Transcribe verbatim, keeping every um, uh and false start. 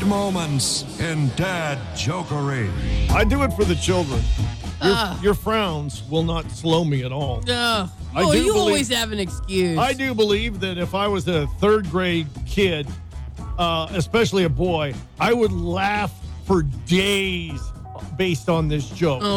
moments in dad jokery. I do it for the children. Your, Ah. your frowns will not slow me at all. No. I Oh, do you believe- always have an excuse. I do believe that if I was a third grade kid, uh, especially a boy, I would laugh for days based on this joke.